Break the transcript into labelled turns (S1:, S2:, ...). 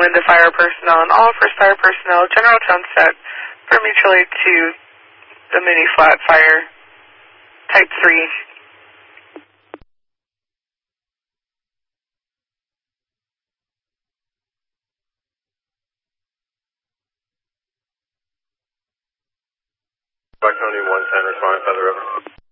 S1: wind to fire personnel and all first fire personnel, general tone set for mutual aid to the mini flat fire, type 3.
S2: Buck Tony 110, responding Feather River.